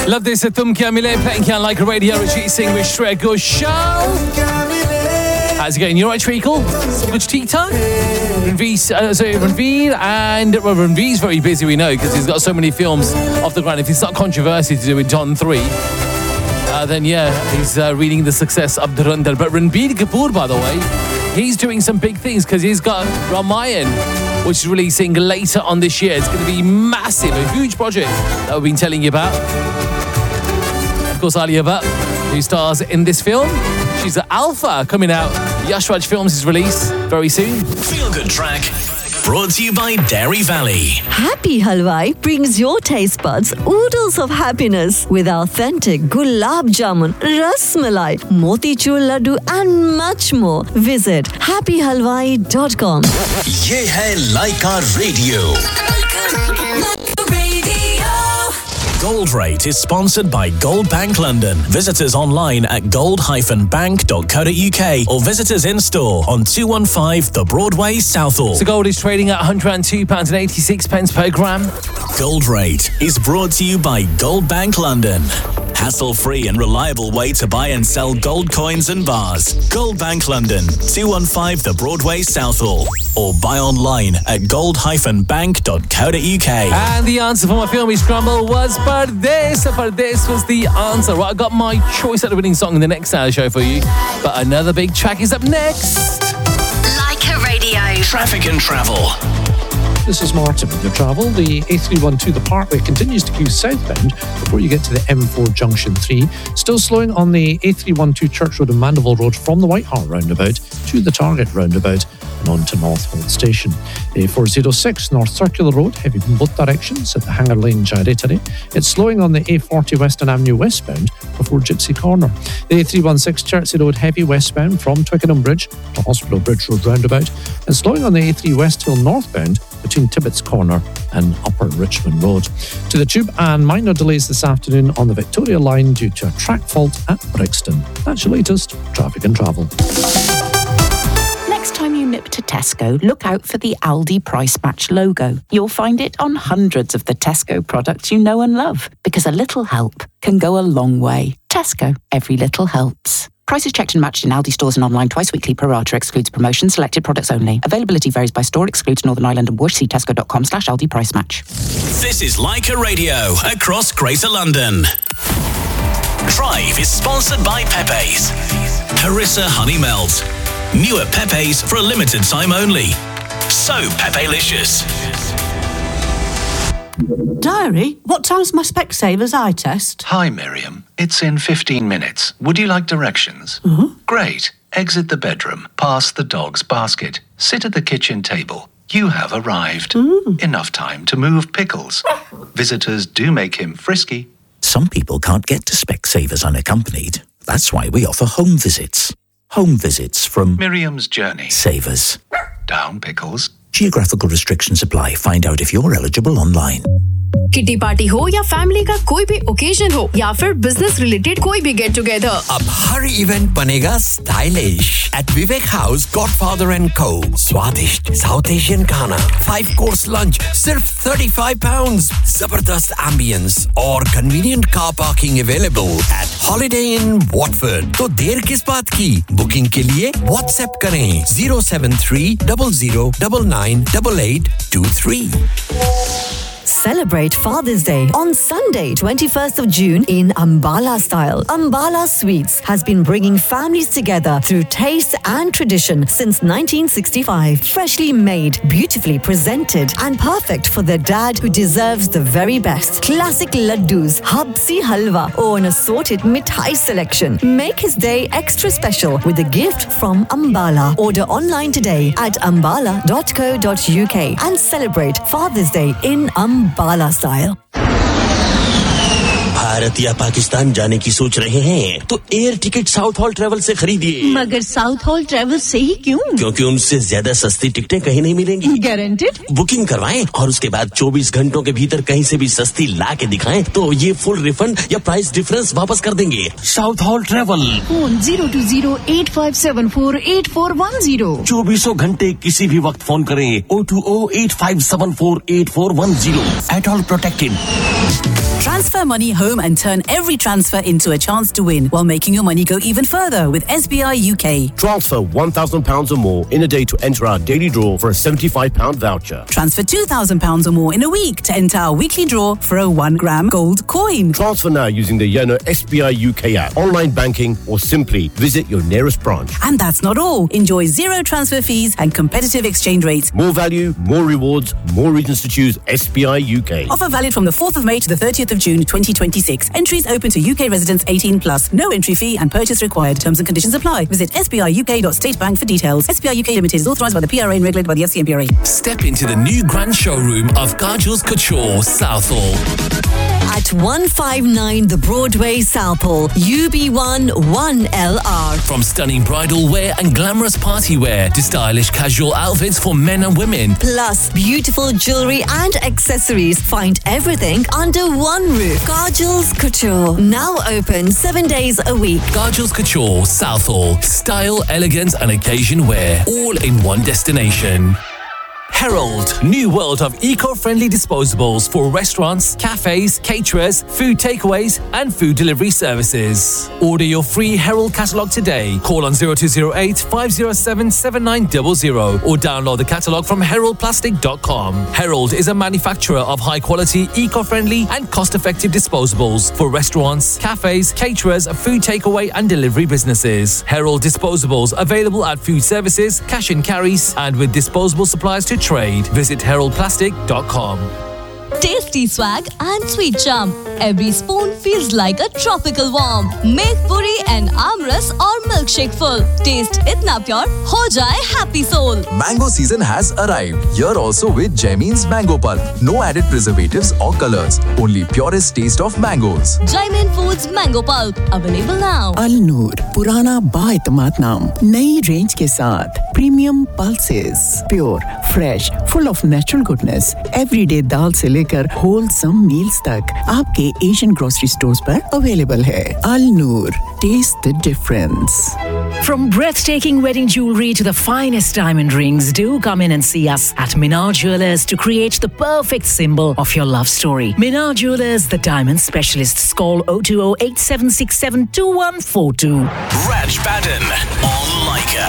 Love this. Tum Kya Mile, playing Kya Like a Radio, Rajit Singh with Shreya Ghoshal. How's it going? You alright, Treacle? Good TikTok? Ranveer's very busy, we know, because he's got so many films off the ground. If it's not controversy to do with John 3, then yeah, he's reading the success of Dhurandhar. But Ranbir Kapoor, by the way, he's doing some big things because he's got Ramayan, which is releasing later on this year. It's going to be massive, a huge project that we've been telling you about. Of course, Alia Bhatt, who stars in this film. She's an alpha coming out. Yash Raj Films is released very soon. Feel Good Track, brought to you by Dairy Valley. Happy Halwai brings your taste buds oodles of happiness with authentic gulab jamun, ras malai, motichur laddu and much more. Visit happyhalwai.com. ये है Laika Radio. Gold Rate is sponsored by Gold Bank London. Visit us online at gold-bank.co.uk or visit us in store on 215 The Broadway, Southall. So gold is trading at £102.86 per gram. Gold Rate is brought to you by Gold Bank London. Hassle-free and reliable way to buy and sell gold coins and bars. Gold Bank London, 215 The Broadway, Southall. Or buy online at gold-bank.co.uk. And the answer for my filmy scramble was Pardes. Pardes was the answer. Right, I got my choice at the winning song in the next hour show for you. But another big track is up next. Laika Radio. Traffic and travel. This is Martin with your travel. The A312, the Parkway, continues to queue southbound before you get to the M4 Junction 3. Still slowing on the A312 Church Road and Mandeville Road from the White Hart roundabout to the Target roundabout and on to Northholt Station. The A406 North Circular Road, heavy in both directions at the Hanger Lane Gyratory. It's slowing on the A40 Western Avenue westbound before Gypsy Corner. The A316 Chertsey Road, heavy westbound from Twickenham Bridge to Hospital Bridge Road roundabout. And slowing on the A3 West Hill northbound between Tibbetts Corner and Upper Richmond Road. To the Tube, and minor delays this afternoon on the Victoria Line due to a track fault at Brixton. That's your latest traffic and travel. Next time you nip to Tesco, look out for the Aldi Price Match logo. You'll find it on hundreds of the Tesco products you know and love, because a little help can go a long way. Tesco, every little helps. Prices checked and matched in Aldi stores and online twice weekly. Pro rata excludes promotions, selected products only. Availability varies by store, excludes Northern Ireland and Worcester. See tesco.com/Aldi Price Match. This is Laika Radio across Greater London. Drive is sponsored by Pepe's. Harissa Honey Melt. New at Pepe's for a limited time only. So Pepe-licious. Diary, what time's my Specsavers eye test? Hi, Miriam. It's in 15 minutes. Would you like directions? Great. Exit the bedroom, past the dog's basket, sit at the kitchen table. You have arrived. Enough time to move pickles. Visitors do make him frisky. Some people can't get to Specsavers unaccompanied. That's why we offer home visits. Home visits from Miriam's Journey. Savers. Down pickles. Geographical restrictions apply. Find out if you're eligible online. Kitty party हो या family का कोई भी occasion हो या फिर business related कोई भी गेट टुगेदर, अब हर इवेंट बनेगा stylish eight Vivek house godfather and को। स्वादिष्ट साउथ एशियन खाना, 5 कोर्स लंच सिर्फ £35, जबरदस्त एम्बियंस और convenient car parking available at holiday in Watford. तो देर किस बात की? बुकिंग के लिए व्हाट्सएप करें 07300998823। Celebrate Father's Day on Sunday, 21st of June in Ambala style. Ambala Sweets has been bringing families together through taste and tradition since 1965. Freshly made, beautifully presented and perfect for the dad who deserves the very best. Classic laddus, habsi halwa or an assorted mithai selection. Make his day extra special with a gift from Ambala. Order online today at ambala.co.uk and celebrate Father's Day in Ambala style. Bharat या पाकिस्तान जाने की सोच रहे हैं तो air ticket south hall travel से खरीदिए। मगर साउथ हॉल ट्रैवल से ही क्यों? क्योंकि उनसे ज्यादा सस्ती टिकटें कहीं नहीं मिलेंगी। गारंटेड? बुकिंग करवाएं और उसके बाद 24 घंटों के भीतर कहीं से भी सस्ती ला के दिखाएं तो ये फुल रिफंड या प्राइस डिफरेंस वापस कर देंगे। South hall travel. फोन 020-8574-8410। 24 घंटे किसी भी वक्त फोन करें 020-8574-8410। At all protected. Transfer money home and turn every transfer into a chance to win while making your money go even further with SBI UK. Transfer £1,000 or more in a day to enter our daily draw for a £75 voucher. Transfer £2,000 or more in a week to enter our weekly draw for a 1 gram gold coin. Transfer now using the Yono SBI UK app, online banking, or simply visit your nearest branch. And that's not all. Enjoy zero transfer fees and competitive exchange rates. More value, more rewards, more reasons to choose SBI UK. Offer valid from the 4th of May to the 30th of June 2026. Entries open to UK residents 18+. No entry fee and purchase required. Terms and conditions apply. Visit sbiuk.statebank for details. SBI UK Limited is authorised by the PRA and regulated by the FCMPRA. Step into the new grand showroom of Kajal's Couture, Southall. At 159 The Broadway, Southall, UB1 1LR. From stunning bridal wear and glamorous party wear to stylish casual outfits for men and women. Plus beautiful jewellery and accessories. Find everything under one roof. Kajal's Couture. Now open 7 days a week. Kajal's Couture, Southall. Style, elegance and occasion wear. All in one destination. Herald, new world of eco-friendly disposables for restaurants, cafes, caterers, food takeaways and food delivery services. Order your free Herald catalogue today. Call on 0208 507 7900 or download the catalogue from heraldplastic.com. Herald is a manufacturer of high-quality, eco-friendly and cost-effective disposables for restaurants, cafes, caterers, food takeaway and delivery businesses. Herald disposables available at food services, cash and carries and with disposable supplies to trade. Visit heraldplastic.com. Tasty swag and sweet charm. Every spoon feels like a tropical warm. Make puri and amras or milkshake full. Taste itna pure, ho jaye happy soul. Mango season has arrived. Here also with Jaimin's Mango Pulp. No added preservatives or colors. Only purest taste of mangoes. Jaimin Foods Mango Pulp. Available now. Al Noor, पुराना बाएतमाद नाम, नई range के साथ. Premium pulses. Pure, fresh, full of natural goodness. Everyday दाल से लेकर wholesome meals तक आपके Asian grocery stores पर available है. Al Noor, taste the difference. From breathtaking wedding jewelry to the finest diamond rings, do come in and see us at Minar Jewelers to create the perfect symbol of your love story. Minar Jewelers, the diamond specialists. Call 020-8767-2142. Raj Baden on Leica.